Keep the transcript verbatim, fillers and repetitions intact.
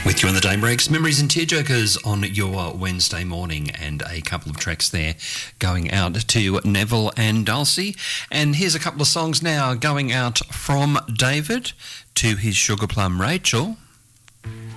With you on the Day Breaks, Memories and Tearjerkers on your Wednesday morning, and a couple of tracks there going out to Neville and Dulcie. And here's a couple of songs now going out from David to his sugar plum Rachel.